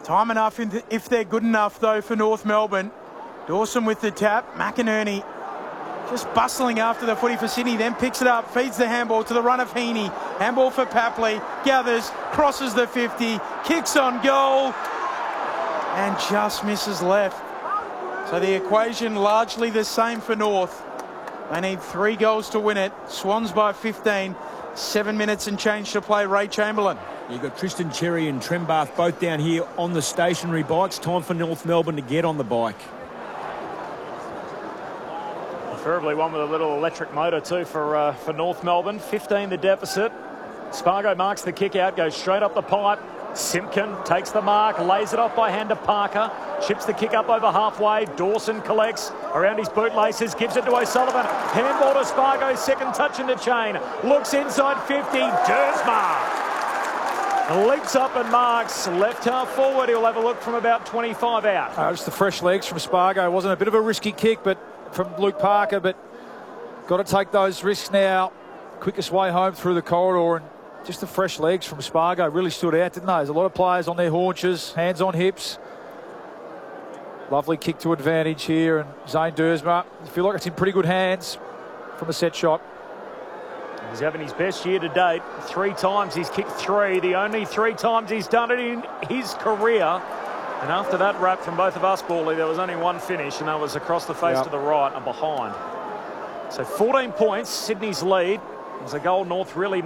Time enough if they're good enough, though, for North Melbourne. Dawson with the tap. McInerney just bustling after the footy for Sydney, then picks it up, feeds the handball to the run of Heaney. Handball for Papley, gathers, crosses the 50, kicks on goal, and just misses left. So the equation largely the same for North. They need 3 goals to win it. Swans by 15. 7 minutes and change to play. Ray Chamberlain. You've got Tristan Cherry and Trembath both down here on the stationary bikes. Time for North Melbourne to get on the bike. Preferably one with a little electric motor too for North Melbourne. 15 the deficit. Spargo marks the kick out, goes straight up the pipe. Simpkin takes the mark, lays it off by hand to Parker. Chips the kick up over halfway. Dawson collects around his bootlaces, gives it to O'Sullivan. Handball to Spargo, second touch in the chain. Looks inside 50, Dersma leaps up and marks. Left half forward, he'll have a look from about 25 out. Just the fresh legs from Spargo. It wasn't a bit of a risky kick but from Luke Parker, but got to take those risks now. Quickest way home through the corridor, and just the fresh legs from Spargo really stood out, didn't they? There's a lot of players on their haunches, hands on hips. Lovely kick to advantage here, and Zane Dersma, I feel like it's in pretty good hands from a set shot. He's having his best year to date. 3 times he's kicked 3, the only 3 times he's done it in his career. And after that wrap from both of us, Bally, there was only one finish, and that was across the face to the right and behind. So 14 points, Sydney's lead. It was a goal North really